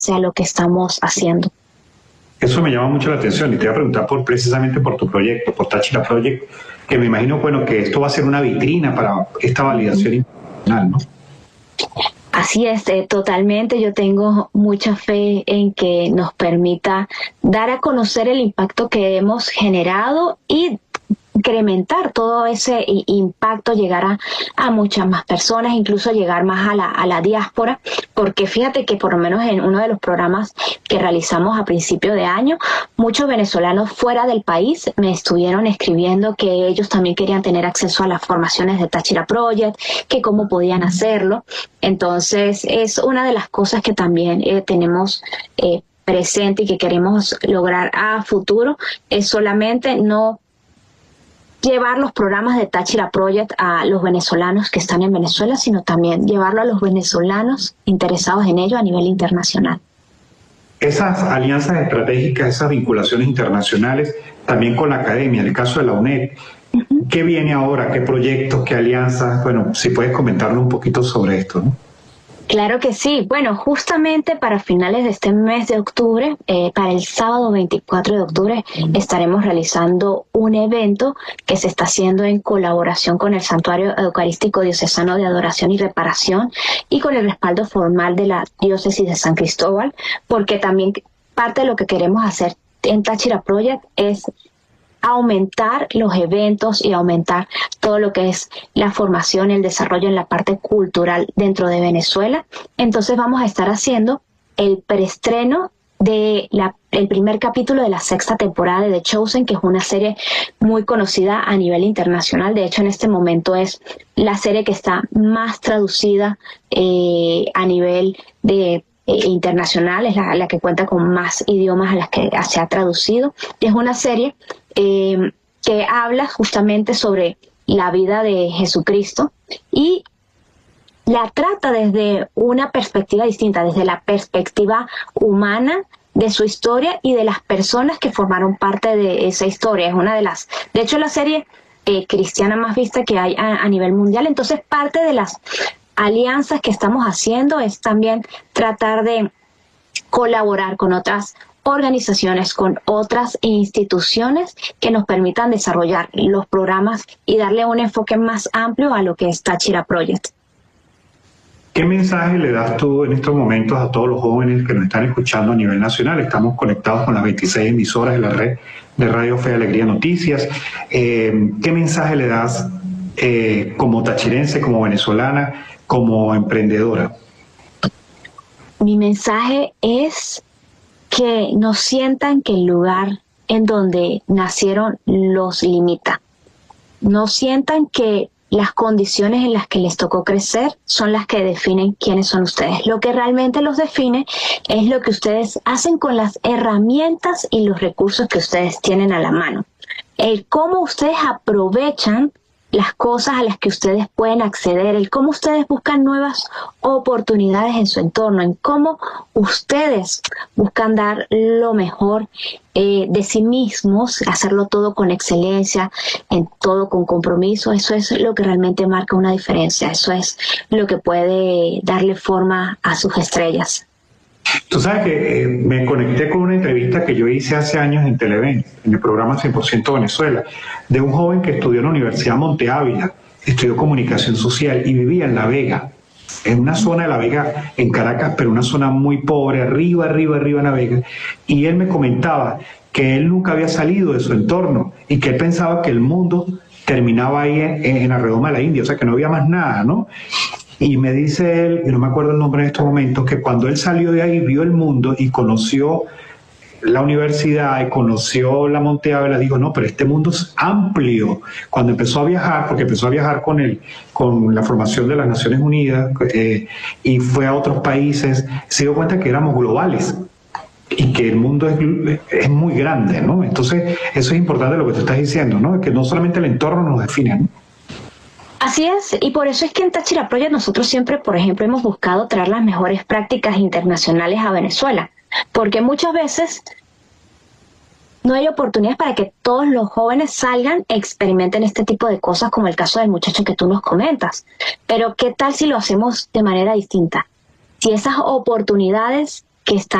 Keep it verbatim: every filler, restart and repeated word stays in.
a lo que estamos haciendo. Eso me llama mucho la atención y te voy a preguntar por, precisamente por tu proyecto, por Táchira Project, que me imagino, bueno, que esto va a ser una vitrina para esta validación internacional, ¿no? Así es, eh, totalmente. Yo tengo mucha fe en que nos permita dar a conocer el impacto que hemos generado y incrementar todo ese impacto, llegar a, a muchas más personas, incluso llegar más a la, a la diáspora, porque fíjate que por lo menos en uno de los programas que realizamos a principio de año, muchos venezolanos fuera del país me estuvieron escribiendo que ellos también querían tener acceso a las formaciones de Táchira Project, que cómo podían hacerlo. Entonces es una de las cosas que también eh, tenemos eh, presente y que queremos lograr a futuro, es solamente no llevar los programas de Táchira Project a los venezolanos que están en Venezuela, sino también llevarlo a los venezolanos interesados en ello a nivel internacional. Esas alianzas estratégicas, esas vinculaciones internacionales, también con la academia, en el caso de la UNED, uh-huh. ¿Qué viene ahora? ¿Qué proyectos? ¿Qué alianzas? Bueno, si puedes comentarnos un poquito sobre esto, ¿no? Claro que sí. Bueno, justamente para finales de este mes de octubre, eh, para el sábado veinticuatro de octubre, estaremos realizando un evento que se está haciendo en colaboración con el Santuario Eucarístico Diocesano de Adoración y Reparación y con el respaldo formal de la Diócesis de San Cristóbal, porque también parte de lo que queremos hacer en Táchira Project es aumentar los eventos y aumentar todo lo que es la formación y el desarrollo en la parte cultural dentro de Venezuela. Entonces vamos a estar haciendo el preestreno de la, el primer capítulo de la sexta temporada de The Chosen, que es una serie muy conocida a nivel internacional. De hecho, en este momento es la serie que está más traducida eh, a nivel de eh, internacional, es la, la que cuenta con más idiomas a las que se ha traducido. Y es una serie Eh, que habla justamente sobre la vida de Jesucristo y la trata desde una perspectiva distinta, desde la perspectiva humana de su historia y de las personas que formaron parte de esa historia. Es una de las, de hecho, la serie eh, cristiana más vista que hay a, a nivel mundial. Entonces, parte de las alianzas que estamos haciendo es también tratar de colaborar con otras organizaciones, con otras instituciones que nos permitan desarrollar los programas y darle un enfoque más amplio a lo que es Táchira Project. ¿Qué mensaje le das tú en estos momentos a todos los jóvenes que nos están escuchando a nivel nacional? Estamos conectados con las veintiséis emisoras de la red de Radio Fe y Alegría Noticias. Eh, ¿Qué mensaje le das eh, como tachirense, como venezolana, como emprendedora? Mi mensaje es que no sientan que el lugar en donde nacieron los limita. No sientan que las condiciones en las que les tocó crecer son las que definen quiénes son ustedes. Lo que realmente los define es lo que ustedes hacen con las herramientas y los recursos que ustedes tienen a la mano. El cómo ustedes aprovechan las cosas a las que ustedes pueden acceder, el cómo ustedes buscan nuevas oportunidades en su entorno, en cómo ustedes buscan dar lo mejor eh, de sí mismos, hacerlo todo con excelencia, en todo con compromiso. Eso es lo que realmente marca una diferencia, eso es lo que puede darle forma a sus estrellas. Tú sabes que eh, me conecté con una entrevista que yo hice hace años en Televen, en el programa cien por ciento Venezuela, de un joven que estudió en la Universidad Monte Ávila, estudió comunicación social y vivía en La Vega, en una zona de La Vega, en Caracas, pero una zona muy pobre, arriba, arriba, arriba en La Vega, y él me comentaba que él nunca había salido de su entorno y que él pensaba que el mundo terminaba ahí en, en la redoma de la India, o sea que no había más nada, ¿no? Y me dice él, y no me acuerdo el nombre en estos momentos, que cuando él salió de ahí vio el mundo y conoció la universidad y conoció la Monte Ávila, dijo, no, pero este mundo es amplio. Cuando empezó a viajar, porque empezó a viajar con, el, con la formación de las Naciones Unidas eh, y fue a otros países, se dio cuenta que éramos globales y que el mundo es, es muy grande, ¿no? Entonces, eso es importante lo que tú estás diciendo, ¿no? Que no solamente el entorno nos define, ¿no? Así es, y por eso es que en Táchira Project nosotros siempre, por ejemplo, hemos buscado traer las mejores prácticas internacionales a Venezuela, porque muchas veces no hay oportunidades para que todos los jóvenes salgan e experimenten este tipo de cosas, como el caso del muchacho que tú nos comentas. Pero ¿qué tal si lo hacemos de manera distinta? Si esas oportunidades que está